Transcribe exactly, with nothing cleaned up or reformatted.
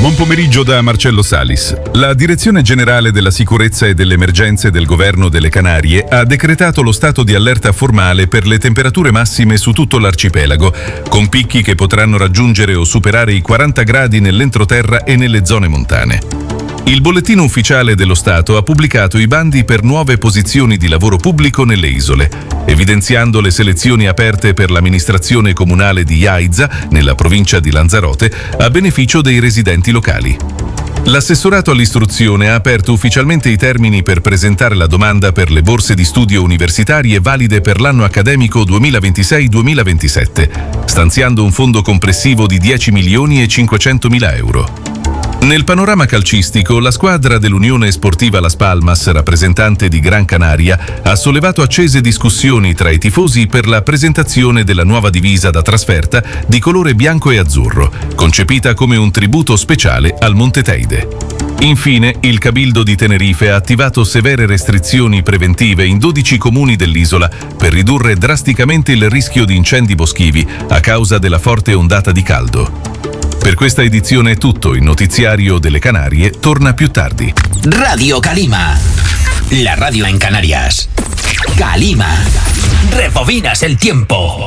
Buon pomeriggio da Marcello Salis. La Direzione Generale della Sicurezza e delle Emergenze del Governo delle Canarie ha decretato lo stato di allerta formale per le temperature massime su tutto l'arcipelago, con picchi che potranno raggiungere o superare i quaranta gradi nell'entroterra e nelle zone montane. Il bollettino ufficiale dello Stato ha pubblicato i bandi per nuove posizioni di lavoro pubblico nelle isole, evidenziando le selezioni aperte per l'amministrazione comunale di Jaiza, nella provincia di Lanzarote, a beneficio dei residenti locali. L'assessorato all'istruzione ha aperto ufficialmente i termini per presentare la domanda per le borse di studio universitarie valide per l'anno accademico duemilaventisei duemilaventisette, stanziando un fondo complessivo di dieci milioni e cinquecentomila euro. Nel panorama calcistico, la squadra dell'Unione Sportiva Las Palmas, rappresentante di Gran Canaria, ha sollevato accese discussioni tra i tifosi per la presentazione della nuova divisa da trasferta di colore bianco e azzurro, concepita come un tributo speciale al Monte Teide. Infine, il Cabildo di Tenerife ha attivato severe restrizioni preventive in dodici comuni dell'isola per ridurre drasticamente il rischio di incendi boschivi a causa della forte ondata di caldo. Per questa edizione è tutto, il notiziario delle Canarie torna più tardi. Radio Calima, la radio en Canarias. Calima, rebobinas el tiempo.